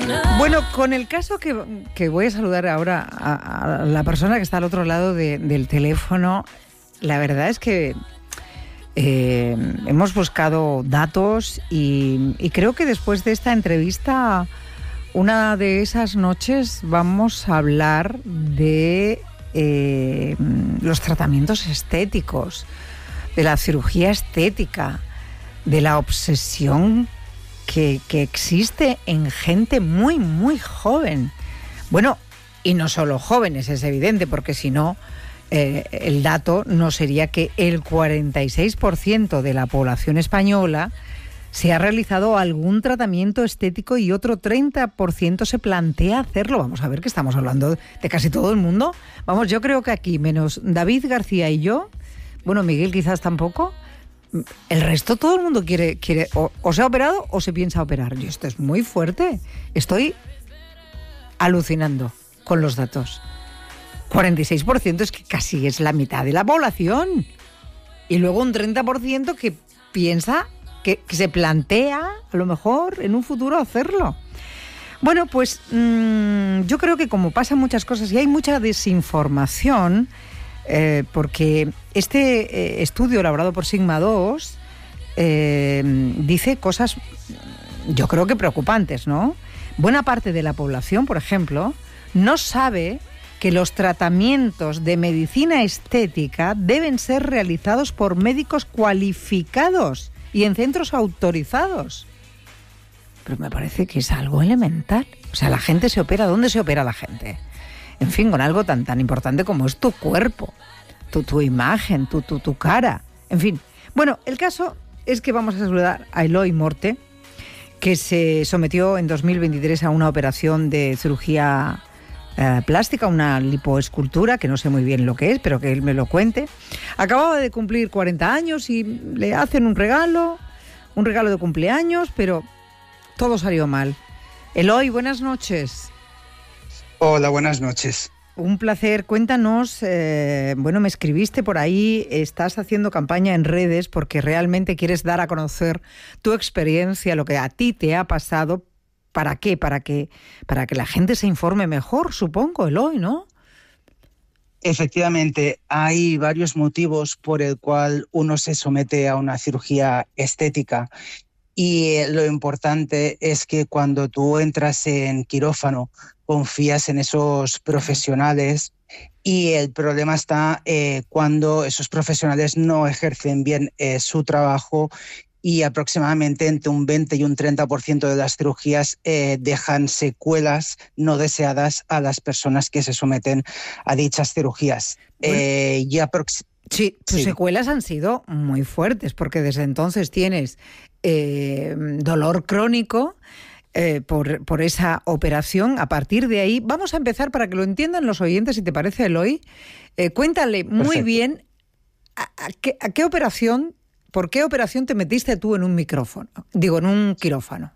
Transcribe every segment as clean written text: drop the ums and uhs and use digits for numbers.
Bueno, con el caso que voy a saludar ahora a la persona que está al otro lado del teléfono, la verdad es que hemos buscado datos y creo que después de esta entrevista, una de esas noches vamos a hablar de los tratamientos estéticos, de la cirugía estética, de la obsesión que existe en gente muy, muy joven. Bueno, y no solo jóvenes, es evidente, porque si no, el dato no sería que el 46% de la población española se ha realizado algún tratamiento estético y otro 30% se plantea hacerlo. Vamos a ver que estamos hablando de casi todo el mundo. Vamos, yo creo que aquí, menos David García y yo, bueno, Miguel quizás tampoco, el resto todo el mundo quiere o se ha operado o se piensa operar. Y esto es muy fuerte. Estoy alucinando con los datos. 46% es que casi es la mitad de la población. Y luego un 30% que piensa, que se plantea a lo mejor en un futuro hacerlo. Bueno, pues yo creo que como pasan muchas cosas y hay mucha desinformación, porque este estudio elaborado por Sigma 2 dice cosas, yo creo que preocupantes, ¿no? Buena parte de la población, por ejemplo, no sabe que los tratamientos de medicina estética deben ser realizados por médicos cualificados y en centros autorizados. Pero me parece que es algo elemental. O sea, la gente se opera. ¿Dónde se opera la gente? En fin, con algo tan importante como es tu cuerpo, tu imagen, tu cara. En fin. Bueno, el caso es que vamos a saludar a Eloy Morte, que se sometió en 2023 a una operación de cirugía plástica, una lipoescultura, que no sé muy bien lo que es, pero que él me lo cuente. Acababa de cumplir 40 años y le hacen un regalo de cumpleaños, pero todo salió mal. Eloy, buenas noches. Hola, buenas noches. Un placer. Cuéntanos, bueno, me escribiste por ahí, estás haciendo campaña en redes porque realmente quieres dar a conocer tu experiencia, lo que a ti te ha pasado. ¿Para qué? Para que la gente se informe mejor, supongo, Eloy, ¿no? Efectivamente, hay varios motivos por el cual uno se somete a una cirugía estética y lo importante es que cuando tú entras en quirófano confías en esos profesionales y el problema está cuando esos profesionales no ejercen bien su trabajo y aproximadamente entre un 20 y un 30% de las cirugías dejan secuelas no deseadas a las personas que se someten a dichas cirugías. Bueno, sí, tus secuelas han sido muy fuertes porque desde entonces tienes dolor crónico por esa operación. A partir de ahí, vamos a empezar para que lo entiendan los oyentes, si te parece, Eloy. Cuéntale muy Perfecto. bien a qué operación... ¿Por qué operación te metiste tú en un en un quirófano?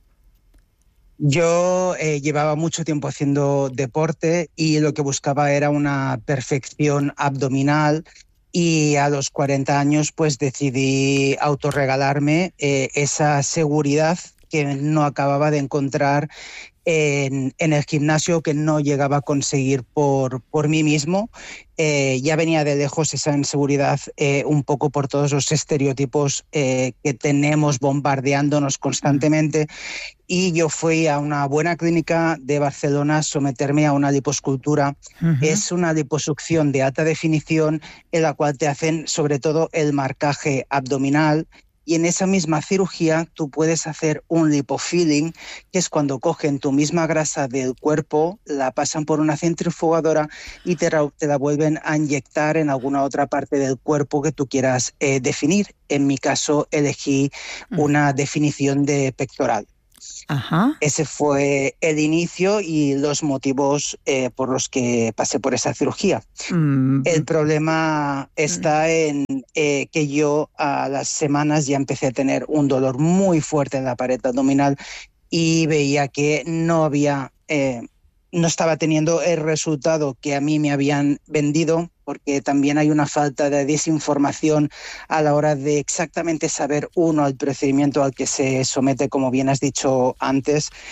Yo llevaba mucho tiempo haciendo deporte y lo que buscaba era una perfección abdominal y a los 40 años pues decidí autorregalarme esa seguridad que no acababa de encontrar en el gimnasio, que no llegaba a conseguir por mí mismo. Ya venía de lejos esa inseguridad un poco por todos los estereotipos que tenemos bombardeándonos constantemente, y yo fui a una buena clínica de Barcelona a someterme a una liposcultura. Uh-huh. Es una liposucción de alta definición en la cual te hacen sobre todo el marcaje abdominal. Y en esa misma cirugía tú puedes hacer un lipofilling, que es cuando cogen tu misma grasa del cuerpo, la pasan por una centrifugadora y te la vuelven a inyectar en alguna otra parte del cuerpo que tú quieras definir. En mi caso elegí una definición de pectoral. Ajá. Ese fue el inicio y los motivos por los que pasé por esa cirugía. El problema está en que yo a las semanas ya empecé a tener un dolor muy fuerte en la pared abdominal y veía que no estaba teniendo el resultado que a mí me habían vendido, porque también hay una falta de desinformación a la hora de exactamente saber uno el procedimiento al que se somete, como bien has dicho antes.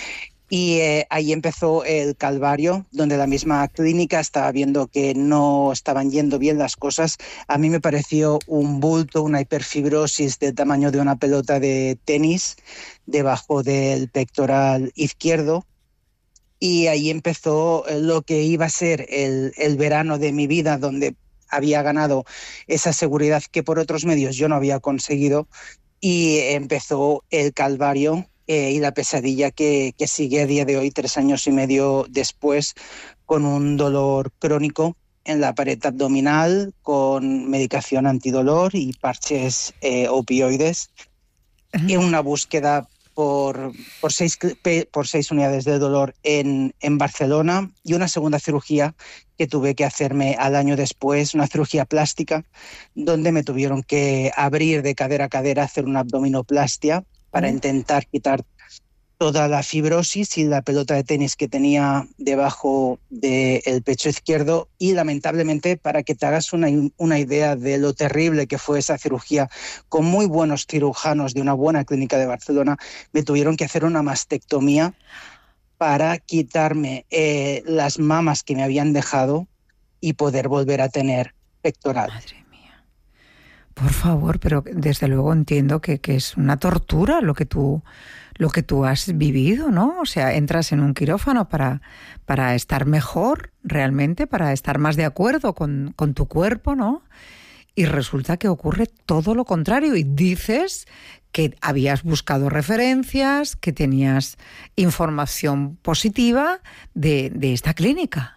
Y ahí empezó el calvario, donde la misma clínica estaba viendo que no estaban yendo bien las cosas. A mí me pareció un bulto, una hiperfibrosis del tamaño de una pelota de tenis debajo del pectoral izquierdo. Y ahí empezó lo que iba a ser el verano de mi vida, donde había ganado esa seguridad que por otros medios yo no había conseguido. Y empezó el calvario y la pesadilla que sigue a día de hoy, 3 años y medio después, con un dolor crónico en la pared abdominal, con medicación antidolor y parches opioides, y una búsqueda por 6 unidades de dolor en Barcelona, y una segunda cirugía que tuve que hacerme al año después, una cirugía plástica, donde me tuvieron que abrir de cadera a cadera, hacer una abdominoplastia para intentar quitar toda la fibrosis y la pelota de tenis que tenía debajo del pecho izquierdo. Y lamentablemente, para que te hagas una idea de lo terrible que fue esa cirugía, con muy buenos cirujanos de una buena clínica de Barcelona, me tuvieron que hacer una mastectomía para quitarme las mamas que me habían dejado y poder volver a tener pectoral. Madre mía. Por favor, pero desde luego entiendo que es una tortura lo que tú has vivido, ¿no? O sea, entras en un quirófano para estar mejor, realmente, para estar más de acuerdo con tu cuerpo, ¿no? Y resulta que ocurre todo lo contrario, y dices que habías buscado referencias, que tenías información positiva de esta clínica.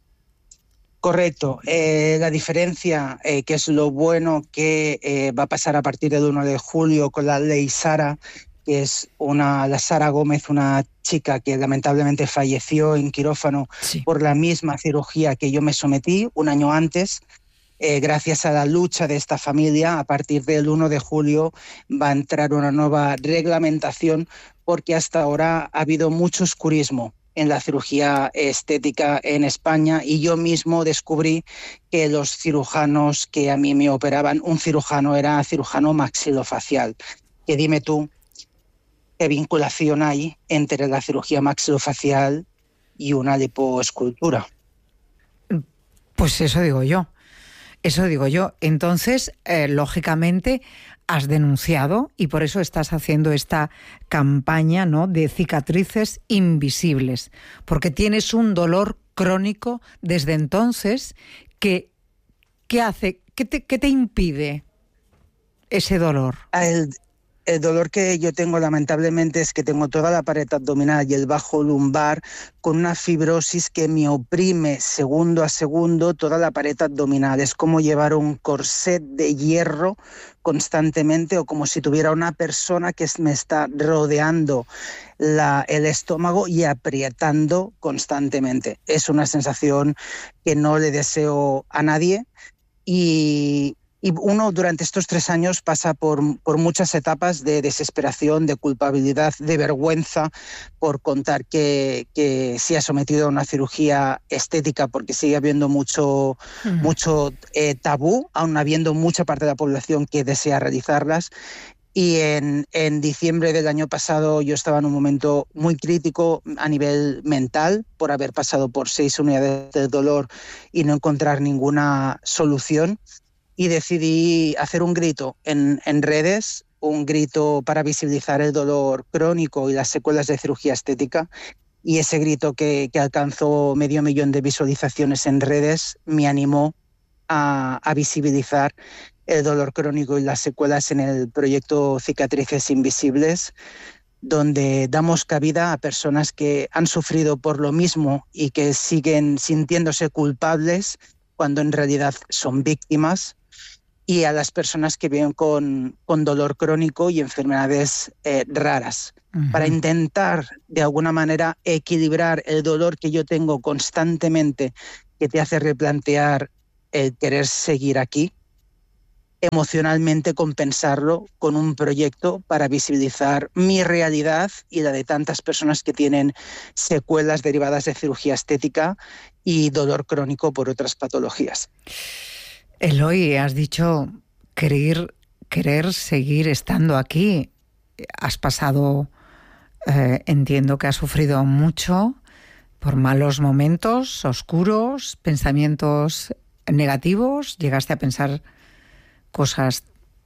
Correcto. La diferencia, que es lo bueno que va a pasar a partir del 1 de julio con la ley Sara, que es la Sara Gómez, una chica que lamentablemente falleció en quirófano por la misma cirugía que yo me sometí un año antes. Gracias a la lucha de esta familia, a partir del 1 de julio va a entrar una nueva reglamentación, porque hasta ahora ha habido mucho oscurismo en la cirugía estética en España, y yo mismo descubrí que los cirujanos que a mí me operaban, un cirujano era cirujano maxilofacial. Que dime tú, ¿qué vinculación hay entre la cirugía maxilofacial y una lipoescultura? Pues eso digo yo. Entonces, lógicamente, has denunciado, y por eso estás haciendo esta campaña, ¿no?, de cicatrices invisibles, porque tienes un dolor crónico desde entonces. ¿Qué hace? ¿Qué te impide ese dolor? El dolor que yo tengo, lamentablemente, es que tengo toda la pared abdominal y el bajo lumbar con una fibrosis que me oprime segundo a segundo toda la pared abdominal. Es como llevar un corset de hierro constantemente, o como si tuviera una persona que me está rodeando el estómago y apretando constantemente. Es una sensación que no le deseo a nadie. Y uno durante estos 3 años pasa por muchas etapas de desesperación, de culpabilidad, de vergüenza por contar que se ha sometido a una cirugía estética, porque sigue habiendo mucho tabú, aún habiendo mucha parte de la población que desea realizarlas. Y en diciembre del año pasado yo estaba en un momento muy crítico a nivel mental, por haber pasado por 6 unidades de dolor y no encontrar ninguna solución. Y decidí hacer un grito en redes, un grito para visibilizar el dolor crónico y las secuelas de cirugía estética. Y ese grito que alcanzó 500.000 de visualizaciones en redes me animó a visibilizar el dolor crónico y las secuelas en el proyecto Cicatrices Invisibles, donde damos cabida a personas que han sufrido por lo mismo y que siguen sintiéndose culpables cuando en realidad son víctimas, y a las personas que viven con dolor crónico y enfermedades raras, para intentar de alguna manera equilibrar el dolor que yo tengo constantemente, que te hace replantear el querer seguir aquí, emocionalmente compensarlo con un proyecto para visibilizar mi realidad y la de tantas personas que tienen secuelas derivadas de cirugía estética y dolor crónico por otras patologías. Eloy, has dicho querer seguir estando aquí. Has pasado Entiendo que has sufrido mucho por malos momentos, oscuros, pensamientos negativos. Llegaste a pensar cosas,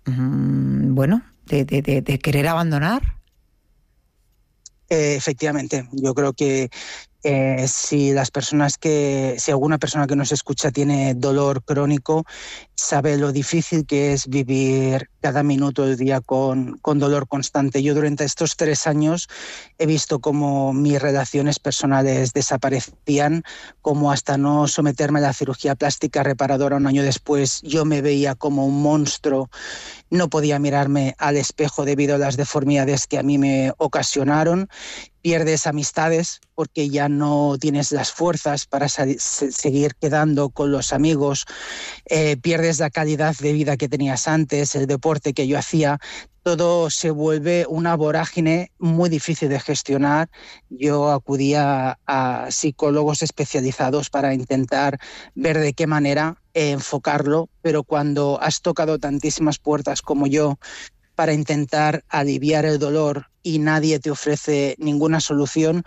de querer abandonar. Efectivamente, yo creo que si alguna persona que nos escucha tiene dolor crónico, sabe lo difícil que es vivir cada minuto del día con dolor constante. Yo durante estos 3 años he visto cómo mis relaciones personales desaparecían, cómo hasta no someterme a la cirugía plástica reparadora un año después yo me veía como un monstruo. No podía mirarme al espejo debido a las deformidades que a mí me ocasionaron. Pierdes amistades porque ya no tienes las fuerzas para seguir quedando con los amigos. Pierdes la calidad de vida que tenías antes, el deporte que yo hacía. Todo se vuelve una vorágine muy difícil de gestionar. Yo acudía a psicólogos especializados para intentar ver de qué manera enfocarlo, pero cuando has tocado tantísimas puertas como yo para intentar aliviar el dolor y nadie te ofrece ninguna solución,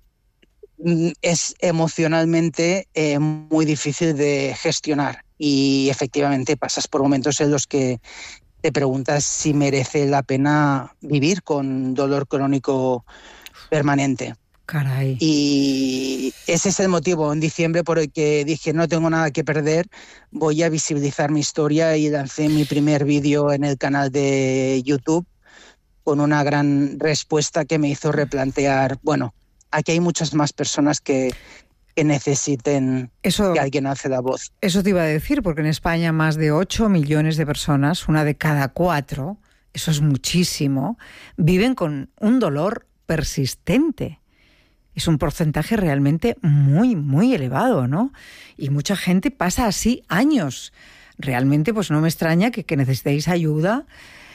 es emocionalmente muy difícil de gestionar. Y efectivamente pasas por momentos en los que te preguntas si merece la pena vivir con dolor crónico permanente. Caray. Y ese es el motivo en diciembre por el que dije no tengo nada que perder, voy a visibilizar mi historia, y lancé mi primer vídeo en el canal de YouTube con una gran respuesta que me hizo replantear, bueno, aquí hay muchas más personas que necesiten que alguien alce la voz. Eso te iba a decir, porque en España más de 8 millones de personas, una de cada 4, eso es muchísimo, viven con un dolor persistente. Es un porcentaje realmente muy, muy elevado, ¿no? Y mucha gente pasa así años. Realmente, pues no me extraña que necesitéis ayuda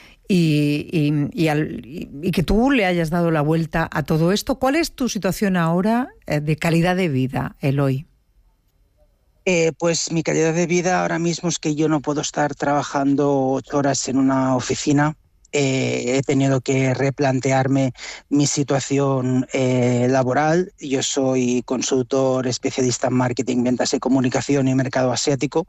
y que tú le hayas dado la vuelta a todo esto. ¿Cuál es tu situación ahora de calidad de vida, Eloy? Pues mi calidad de vida ahora mismo es que yo no puedo estar trabajando 8 horas en una oficina. He tenido que replantearme mi situación laboral. Yo soy consultor especialista en marketing, ventas y comunicación y mercado asiático.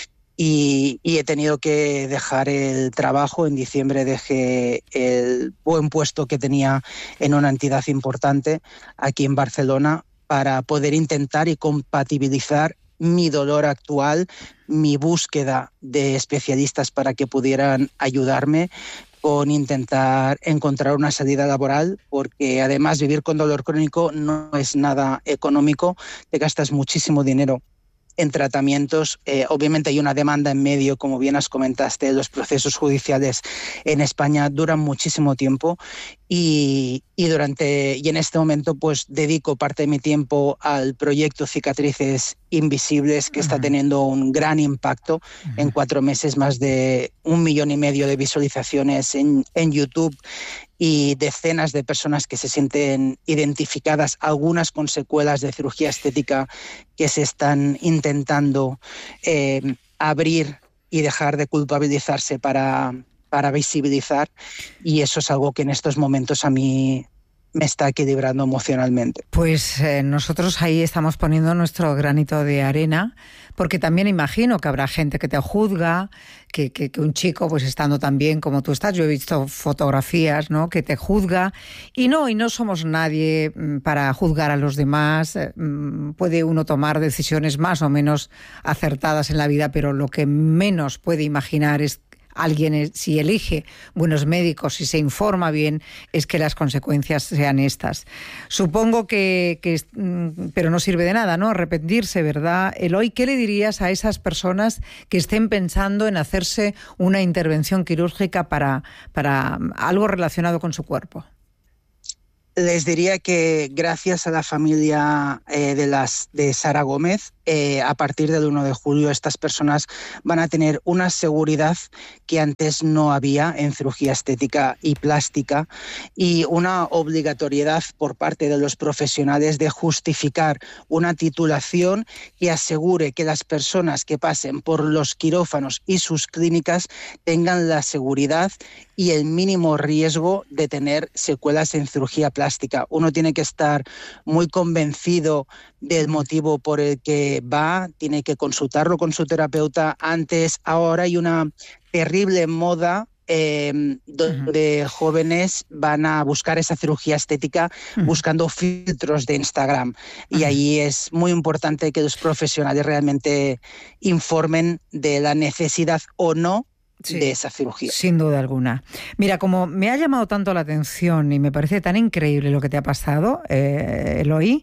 Y he tenido que dejar el trabajo. En diciembre dejé el buen puesto que tenía en una entidad importante aquí en Barcelona para poder intentar y compatibilizar mi dolor actual, mi búsqueda de especialistas para que pudieran ayudarme, con intentar encontrar una salida laboral, porque además vivir con dolor crónico no es nada económico, te gastas muchísimo dinero en tratamientos. Obviamente hay una demanda en medio, como bien has comentaste, los procesos judiciales en España duran muchísimo tiempo y en este momento pues dedico parte de mi tiempo al proyecto Cicatrices Invisibles, que está teniendo un gran impacto. En 4 meses más de 1,5 millones de visualizaciones en YouTube, y decenas de personas que se sienten identificadas, algunas con secuelas de cirugía estética que se están intentando abrir y dejar de culpabilizarse para visibilizar, y eso es algo que en estos momentos a mí me está equilibrando emocionalmente. Pues nosotros ahí estamos poniendo nuestro granito de arena, porque también imagino que habrá gente que te juzga, que un chico, pues estando tan bien como tú estás, yo he visto fotografías, ¿no?, que te juzga, y no somos nadie para juzgar a los demás. Puede uno tomar decisiones más o menos acertadas en la vida, pero lo que menos puede imaginar es alguien, si elige buenos médicos y se informa bien, es que las consecuencias sean estas. Supongo pero no sirve de nada, ¿no?, arrepentirse, ¿verdad, Eloy? ¿Qué le dirías a esas personas que estén pensando en hacerse una intervención quirúrgica para algo relacionado con su cuerpo? Les diría que gracias a la familia de Sara Gómez, a partir del 1 de julio estas personas van a tener una seguridad que antes no había en cirugía estética y plástica, y una obligatoriedad por parte de los profesionales de justificar una titulación que asegure que las personas que pasen por los quirófanos y sus clínicas tengan la seguridad y el mínimo riesgo de tener secuelas en cirugía plástica plástica. Uno tiene que estar muy convencido del motivo por el que va, tiene que consultarlo con su terapeuta antes. Ahora hay una terrible moda donde jóvenes van a buscar esa cirugía estética buscando filtros de Instagram. Y ahí es muy importante que los profesionales realmente informen de la necesidad o no de esa cirugía. Sin duda alguna. Mira, como me ha llamado tanto la atención y me parece tan increíble lo que te ha pasado, Eloy,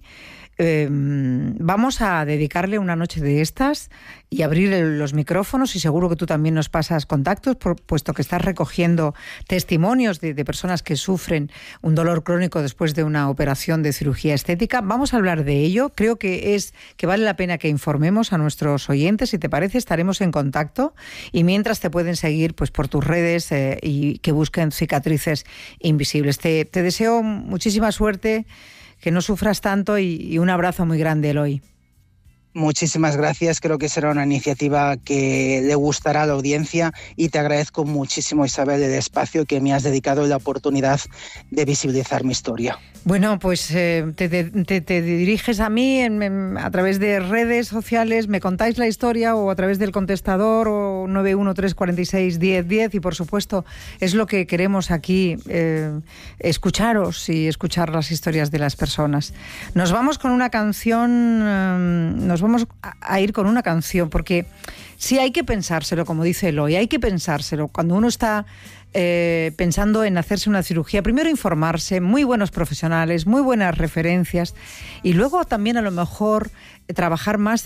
vamos a dedicarle una noche de estas y abrir los micrófonos, y seguro que tú también nos pasas contactos, puesto que estás recogiendo testimonios de personas que sufren un dolor crónico después de una operación de cirugía estética. Vamos a hablar de ello. Creo que vale la pena que informemos a nuestros oyentes. Si te parece, estaremos en contacto, y mientras te pueden seguir pues por tus redes y que busquen Cicatrices Invisibles. Te deseo muchísima suerte, que no sufras tanto, y un abrazo muy grande, Eloy. Muchísimas gracias, creo que será una iniciativa que le gustará a la audiencia, y te agradezco muchísimo, Isabel, el espacio que me has dedicado y la oportunidad de visibilizar mi historia. Bueno, pues te diriges a mí a través de redes sociales, me contáis la historia, o a través del contestador, o 913461010, y por supuesto es lo que queremos aquí, escucharos y escuchar las historias de las personas. Nos vamos con una canción, vamos a ir con una canción, porque sí hay que pensárselo, como dice Eloy, hay que pensárselo. Cuando uno está pensando en hacerse una cirugía, primero informarse, muy buenos profesionales, muy buenas referencias, y luego también a lo mejor trabajar más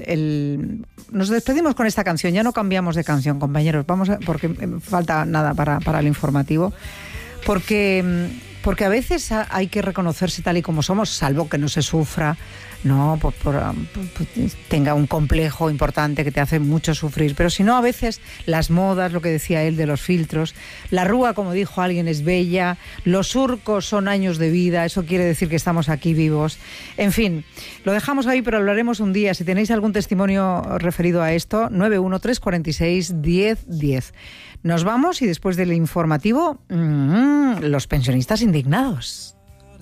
Nos despedimos con esta canción, ya no cambiamos de canción, compañeros, porque falta nada para el informativo, porque a veces hay que reconocerse tal y como somos, salvo que no se sufra, no tenga un complejo importante que te hace mucho sufrir, pero si no, a veces las modas, lo que decía él de los filtros, la arruga, como dijo alguien, es bella, los surcos son años de vida, eso quiere decir que estamos aquí vivos. En fin, lo dejamos ahí, pero hablaremos un día. Si tenéis algún testimonio referido a esto, 913461010. Nos vamos, y después del informativo, los pensionistas indignados.